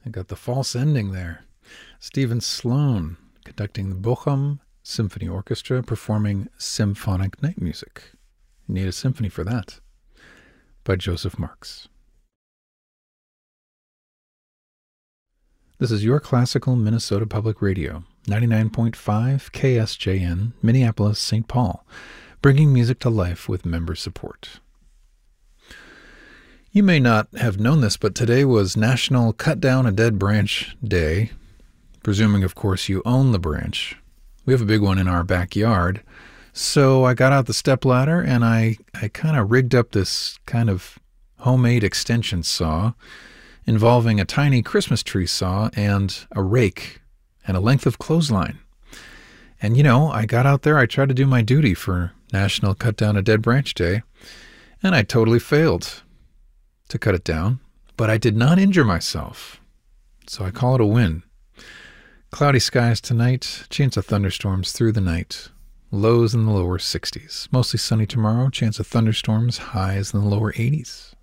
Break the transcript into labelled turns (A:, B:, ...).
A: I got the false ending there. Stephen Sloan conducting the Bochum Symphony Orchestra performing Symphonic Night Music. You need a symphony for that. By Joseph Marx. This is your classical Minnesota Public Radio, 99.5 KSJN, Minneapolis, St. Paul, bringing music to life with member support. You may not have known this, but today was National Cut Down a Dead Branch Day, presuming, of course, you own the branch. We have a big one in our backyard, so I got out the stepladder and I kind of rigged up this kind of homemade extension saw involving a tiny Christmas tree saw and a rake and a length of clothesline. And, I got out there, I tried to do my duty for National Cut Down a Dead Branch Day, and I totally failed to cut it down, but I did not injure myself, so I call it a win. Cloudy skies tonight, chance of thunderstorms through the night, lows in the lower 60s. Mostly sunny tomorrow, chance of thunderstorms, highs in the lower 80s.